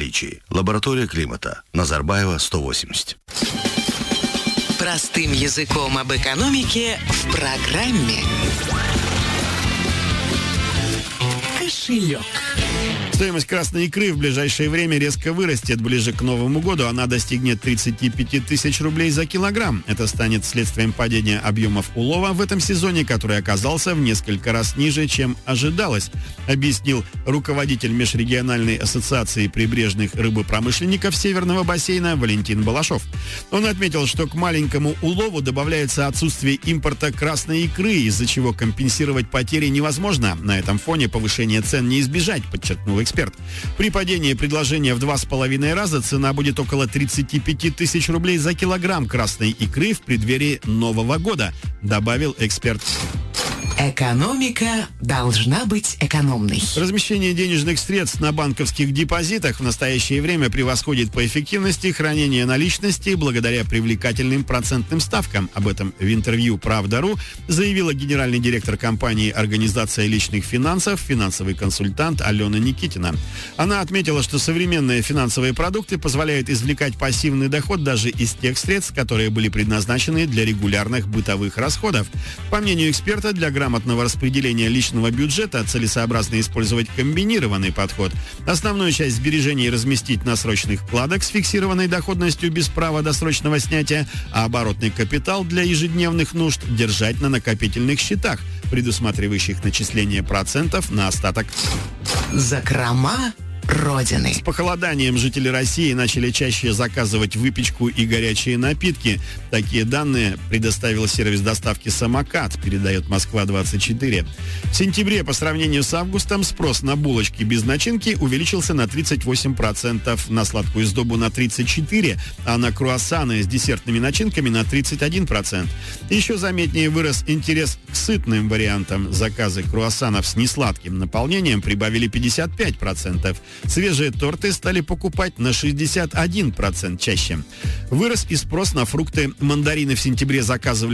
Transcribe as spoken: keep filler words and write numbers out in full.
наличии. Лаборатория климата. Назарбаева, сто восемьдесят. Простым языком об экономике в программе «Кошелек». Стоимость красной икры в ближайшее время резко вырастет. Ближе к Новому году она достигнет тридцать пять тысяч рублей за килограмм. Это станет следствием падения объемов улова в этом сезоне, который оказался в несколько раз ниже, чем ожидалось, объяснил руководитель Межрегиональной ассоциации прибрежных рыбопромышленников Северного бассейна Валентин Балашов. Он отметил, что к маленькому улову добавляется отсутствие импорта красной икры, из-за чего компенсировать потери невозможно. На этом фоне повышение цен не избежать, подчеркнул эксперт. При падении предложения в два с половиной раза цена будет около тридцать пять тысяч рублей за килограмм красной икры в преддверии Нового года, добавил эксперт. Экономика должна быть экономной. Размещение денежных средств на банковских депозитах в настоящее время превосходит по эффективности хранение наличности благодаря привлекательным процентным ставкам. Об этом в интервью «Правда.ру» заявила генеральный директор компании «Организация личных финансов», финансовый консультант Алена Никитина. Она отметила, что современные финансовые продукты позволяют извлекать пассивный доход даже из тех средств, которые были предназначены для регулярных бытовых расходов. По мнению эксперта, для граждан грамотного распределения личного бюджета целесообразно использовать комбинированный подход. Основную часть сбережений разместить на срочных вкладах с фиксированной доходностью без права досрочного снятия, а оборотный капитал для ежедневных нужд держать на накопительных счетах, предусматривающих начисление процентов на остаток. Закрома Родины. С похолоданием жители России начали чаще заказывать выпечку и горячие напитки. Такие данные предоставил сервис доставки «Самокат», передает Москва двадцать четыре. В сентябре по сравнению с августом спрос на булочки без начинки увеличился на тридцать восемь процентов, на сладкую сдобу на тридцать четыре процента, а на круассаны с десертными начинками на тридцать один процент. Еще заметнее вырос интерес к сытным вариантам. Заказы круассанов с несладким наполнением прибавили пятьдесят пять процентов. Свежие торты стали покупать на шестьдесят один процент чаще. Вырос и спрос на фрукты. Мандарины в сентябре заказывали